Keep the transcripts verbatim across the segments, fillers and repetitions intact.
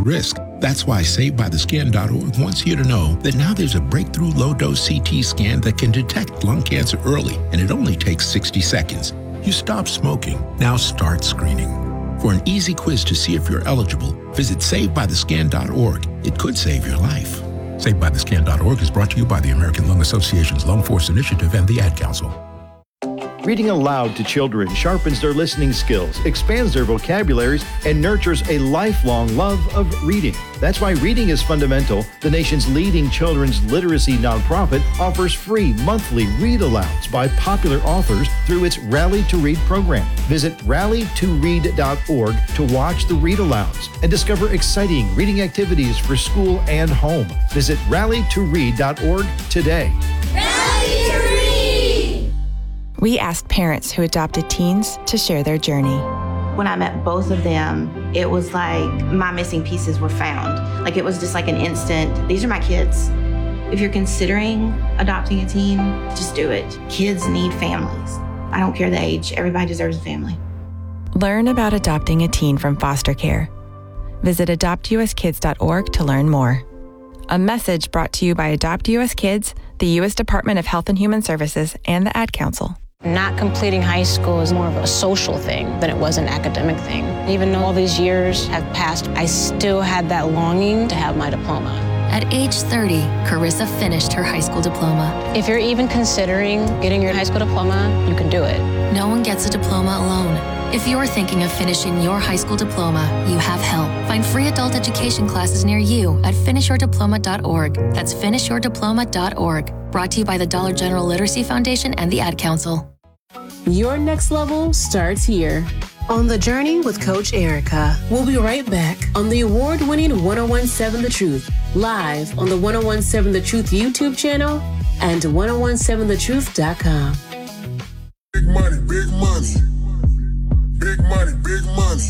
risk. That's why saved by the scan dot org wants you to know that now there's a breakthrough low-dose C T scan that can detect lung cancer early, and it only takes sixty seconds. You stop smoking. Now start screening. For an easy quiz to see if you're eligible, visit saved by the scan dot org. It could save your life. saved by the scan dot org is brought to you by the American Lung Association's Lung Force Initiative and the Ad Council. Reading aloud to children sharpens their listening skills, expands their vocabularies, and nurtures a lifelong love of reading. That's why Reading is Fundamental, the nation's leading children's literacy nonprofit, offers free monthly read-alouds by popular authors through its Rally to Read program. Visit rally to read dot org to watch the read-alouds and discover exciting reading activities for school and home. Visit rally to read dot org today. Rally to Read! We asked parents who adopted teens to share their journey. When I met both of them, it was like my missing pieces were found. Like it was just like an instant, these are my kids. If you're considering adopting a teen, just do it. Kids need families. I don't care the age, everybody deserves a family. Learn about adopting a teen from foster care. Visit adopt u s kids dot org to learn more. A message brought to you by Adopt U S Kids, the U S Department of Health and Human Services, and the Ad Council. Not completing high school is more of a social thing than it was an academic thing. Even though all these years have passed, I still had that longing to have my diploma. At age thirty, Carissa finished her high school diploma. If you're even considering getting your high school diploma, you can do it. No one gets a diploma alone. If you're thinking of finishing your high school diploma, you have help. Find free adult education classes near you at finish your diploma dot org. That's finish your diploma dot org. Brought to you by the Dollar General Literacy Foundation and the Ad Council. Your next level starts here. On the Journey with Coach Erica. We'll be right back on the award-winning ten seventeen The Truth, live on the ten seventeen The Truth YouTube channel and ten seventeen the truth dot com. Big money, big money. Big money, big money.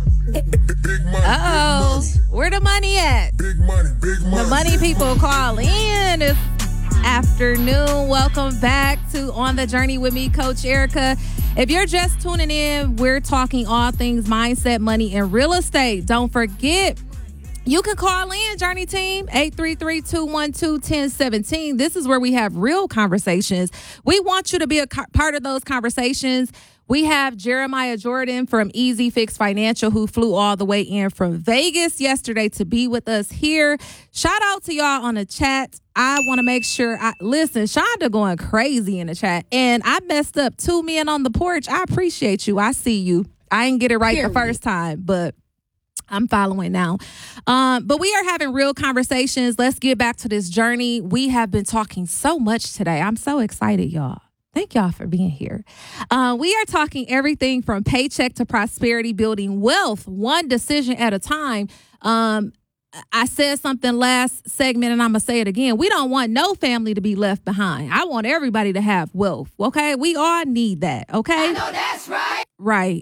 Big money. Uh-oh. Big money. Where the money at? Big money, big money. The money people call in this afternoon. Welcome back to On the Journey with me, Coach Erica. If you're just tuning in, we're talking all things mindset, money, and real estate. Don't forget, you can call in, Journey Team, eight three three, two one two, one zero one seven. This is where we have real conversations. We want you to be a co- part of those conversations. We have Jeremiah Jordan from Easy Fix Financial, who flew all the way in from Vegas yesterday to be with us here. Shout out to y'all on the chat. I want to make sure I listen. Shonda going crazy in the chat, and I messed up two men on the porch. I appreciate you. I see you. I didn't get it right Period. the first time, but I'm following now. Um, but we are having real conversations. Let's get back to this journey. We have been talking so much today. I'm so excited, y'all. Thank y'all for being here. Uh, we are talking everything from paycheck to prosperity, building wealth, one decision at a time. Um, I said something last segment, and I'm going to say it again. We don't want no family to be left behind. I want everybody to have wealth, okay? We all need that, okay? I know that's right. Right.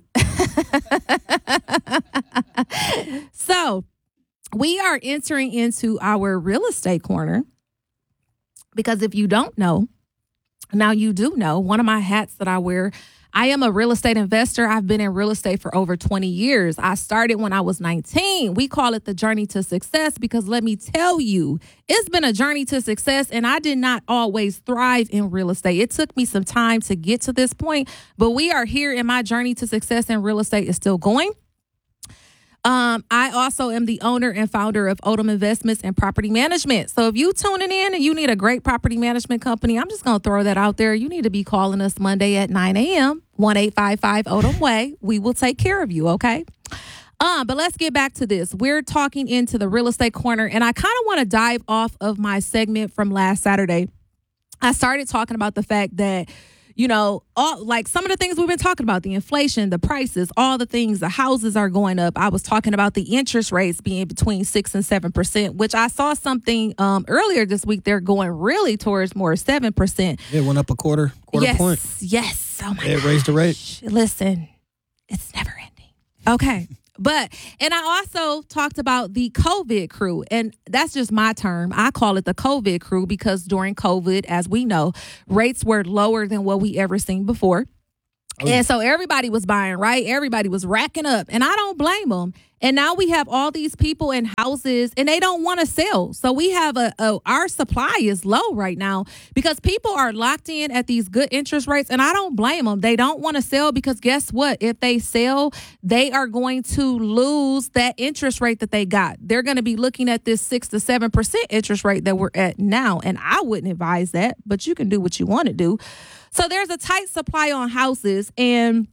So we are entering into our real estate corner because if you don't know, now you do know, one of my hats that I wear, I am a real estate investor. I've been in real estate for over twenty years. I started when I was nineteen. We call it the journey to success because let me tell you, it's been a journey to success, and I did not always thrive in real estate. It took me some time to get to this point, but we are here, and my journey to success in real estate is still going. Um, I also am the owner and founder of Odom Investments and Property Management. So if you tuning in and you need a great property management company, I'm just going to throw that out there. You need to be calling us Monday at nine a.m., one eight five five Odom Way. We will take care of you, okay? Um, but let's get back to this. We're talking into the real estate corner, and I kind of want to dive off of my segment from last Saturday. I started talking about the fact that You know, all like some of the things we've been talking about, the inflation, the prices, all the things, the houses are going up. I was talking about the interest rates being between six and seven percent, which I saw something um, earlier this week. They're going really towards more seven percent. It went up a quarter, quarter yes, point. Yes. Oh my It raised the rate. Listen, it's never ending. Okay. But, and I also talked about the COVID crew, and that's just my term. I call it the COVID crew because during COVID, as we know, rates were lower than what we ever seen before. Oh, yeah. And so everybody was buying, right? Everybody was racking up, and I don't blame them. And now we have all these people in houses and they don't want to sell. So we have a, a our supply is low right now because people are locked in at these good interest rates. And I don't blame them. They don't want to sell because guess what? If they sell, they are going to lose that interest rate that they got. They're going to be looking at this six to seven percent interest rate that we're at now. And I wouldn't advise that, but you can do what you want to do. So there's a tight supply on houses, and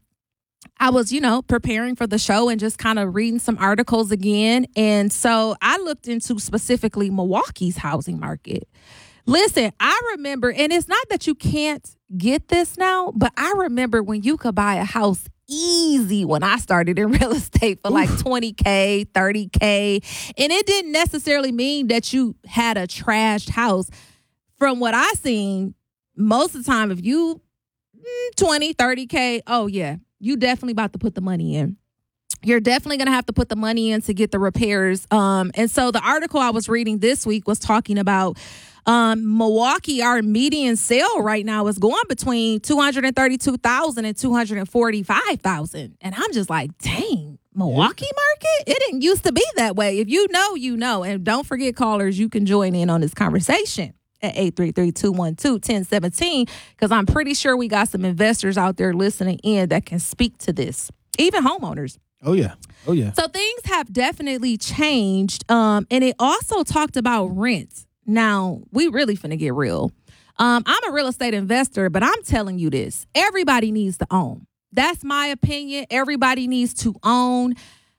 I was, you know, preparing for the show and just kind of reading some articles again. And so I looked into specifically Milwaukee's housing market. Listen, I remember, and it's not that you can't get this now, but I remember when you could buy a house easy when I started in real estate for like twenty K, thirty K. And it didn't necessarily mean that you had a trashed house. From what I seen, most of the time, if you twenty, thirty K, oh yeah, you definitely about to put the money in. You're definitely going to have to put the money in to get the repairs. Um, and so the article I was reading this week was talking about um, Milwaukee. Our median sale right now is going between two hundred thirty-two thousand dollars and two hundred forty-five thousand dollars. And I'm just like, dang, Milwaukee market? It didn't used to be that way. If you know, you know. And don't forget, callers, you can join in on this conversation at eight three three, two one two, one zero one seven because I'm pretty sure we got some investors out there listening in that can speak to this, even homeowners. Oh, yeah. Oh, yeah. So things have definitely changed. Um, and it also talked about rent. Now, we really finna get real. Um, I'm a real estate investor, but I'm telling you this. Everybody needs to own. That's my opinion. Everybody needs to own.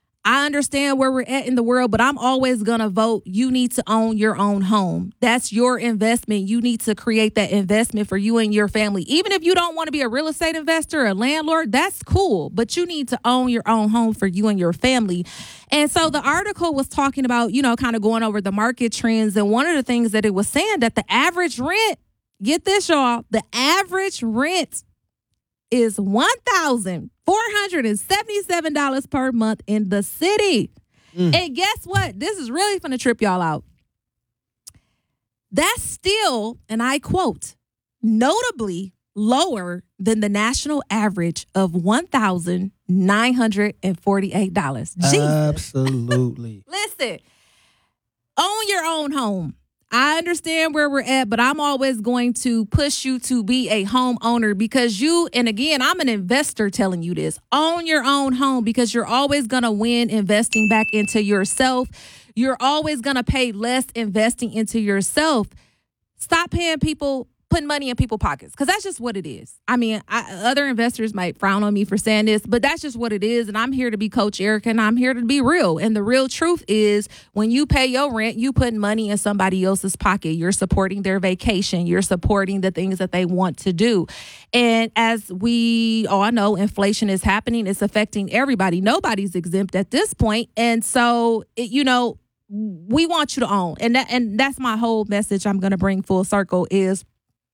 I understand where we're at in the world, but I'm always going to vote you need to own your own home. That's your investment. You need to create that investment for you and your family. Even if you don't want to be a real estate investor or a landlord, that's cool. But you need to own your own home for you and your family. And so the article was talking about, you know, kind of going over the market trends. And one of the things that it was saying that the average rent, get this, y'all, the average rent is one thousand four hundred seventy-seven dollars per month in the city. Mm. And guess what? This is really going to trip y'all out. That's still, and I quote, notably lower than the national average of one thousand nine hundred forty-eight dollars. Absolutely. Listen, own your own home. I understand where we're at, but I'm always going to push you to be a homeowner because you, and again, I'm an investor telling you this, own your own home because you're always going to win investing back into yourself. You're always going to pay less investing into yourself. Stop paying people, putting money in people's pockets because that's just what it is. I mean, I, other investors might frown on me for saying this, but that's just what it is. And I'm here to be Coach Erica, and I'm here to be real. And the real truth is when you pay your rent, you put money in somebody else's pocket. You're supporting their vacation. You're supporting the things that they want to do. And as we all know, inflation is happening. It's affecting everybody. Nobody's exempt at this point. And so, it, you know, we want you to own. And that, and that's my whole message I'm going to bring full circle is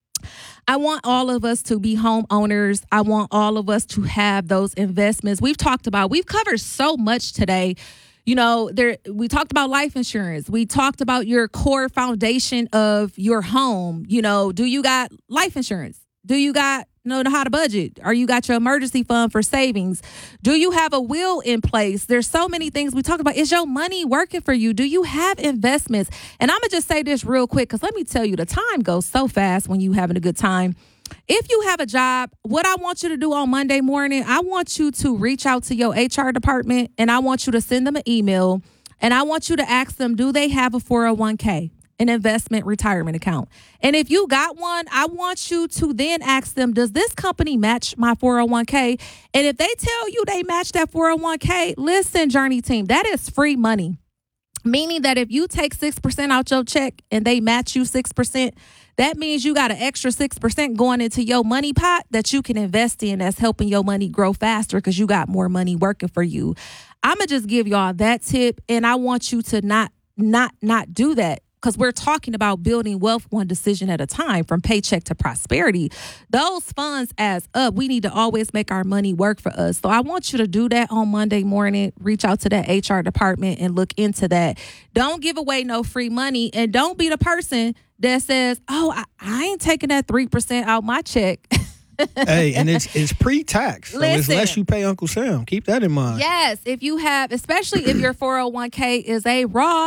I want all of us to be homeowners. I want all of us to have those investments. We've talked about, we've covered so much today. You know, there we talked about life insurance. We talked about your core foundation of your home. You know, do you got life insurance? Do you got know how to budget? Or you got your emergency fund for savings? Do you have a will in place? There's so many things we talk about. Is your money working for you? Do you have investments? And I'm going to just say this real quick because let me tell you, the time goes so fast when you having a good time. If you have a job, what I want you to do on Monday morning, I want you to reach out to your H R department and I want you to send them an email and I want you to ask them, do they have a four oh one k? An investment retirement account. And if you got one, I want you to then ask them, does this company match my four oh one k? And if they tell you they match that four oh one k, listen, Journey Team, that is free money. Meaning that if you take six percent out your check and they match you six percent, that means you got an extra six percent going into your money pot that you can invest in that's helping your money grow faster because you got more money working for you. I'm going to just give y'all that tip. And I want you to not, not, not do that. Because we're talking about building wealth one decision at a time from paycheck to prosperity. Those funds adds up. We need to always make our money work for us. So I want you to do that on Monday morning. Reach out to that H R department and look into that. Don't give away no free money. And don't be the person that says, oh, I, I ain't taking that three percent out my check. Hey, and it's it's pre-tax, so it's Listen. less you pay Uncle Sam. Keep that in mind. Yes, if you have, especially if your four oh one k is a Roth.